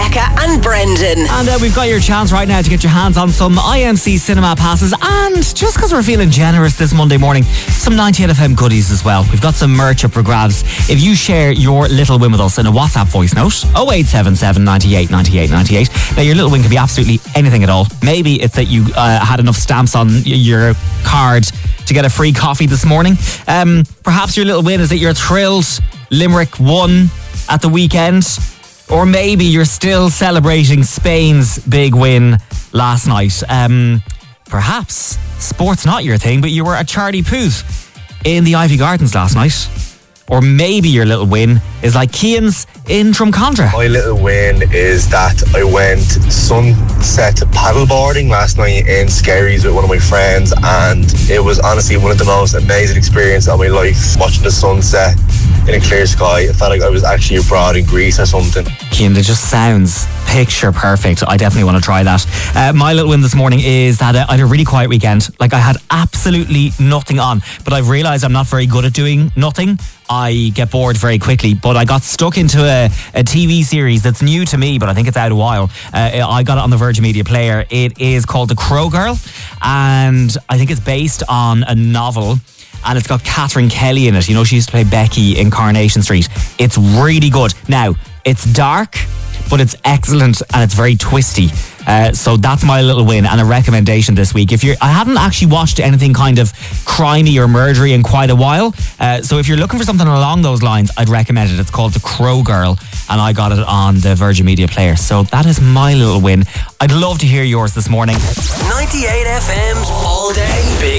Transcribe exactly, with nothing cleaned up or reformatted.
Rebecca and Brendan. And uh, we've got your chance right now to get your hands on some I M C cinema passes, and just because we're feeling generous this Monday morning, some ninety-eight F M goodies as well. We've got some merch up for grabs. If you share your little win with us in a WhatsApp voice note, oh eight seven seven, ninety-eight, ninety-eight, ninety-eight. Now your little win can be absolutely anything at all. Maybe it's that you uh, had enough stamps on y- your card to get a free coffee this morning. Um, perhaps your little win is that you're thrilled Limerick won at the weekend. Or maybe you're still celebrating Spain's big win last night. Um, perhaps sport's not your thing, but you were at Charlie Puth in the Ivy Gardens last night. Or maybe your little win is like Cian's in Drumcondra. My little win is that I went sunset paddleboarding last night in Skerries with one of my friends, and it was honestly one of the most amazing experiences of my life, watching the sunset in a clear sky. It felt like I was actually abroad in Greece or something. Cian, it just sounds picture perfect. I definitely want to try that. Uh, my little win this morning is that uh, I had a really quiet weekend. Like, I had absolutely nothing on, but I've realised I'm not very good at doing nothing. I get bored very quickly, but I got stuck into a, a T V series that's new to me, but I think it's out a while. Uh, I got it on the Virgin Media Player. It is called The Crow Girl, and I think it's based on a novel. And it's got Catherine Kelly in it. You know, she used to play Becky in Coronation Street. It's really good. Now, it's dark, but it's excellent, and it's very twisty. Uh, so that's my little win and a recommendation this week. If you're, I haven't actually watched anything kind of crimey or murdery in quite a while. Uh, so if you're looking for something along those lines, I'd recommend it. It's called The Crow Girl, and I got it on the Virgin Media Player. So that is my little win. I'd love to hear yours this morning. ninety-eight F M's All Day Big